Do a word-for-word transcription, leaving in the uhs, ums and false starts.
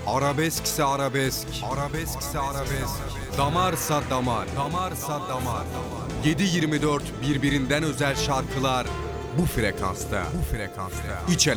Arabeskse arabesk, arabeskse arabesk. Damarsa damar, damarsa damar. yedi yirmi dört birbirinden özel şarkılar bu frekansta, bu frekansta. İç ele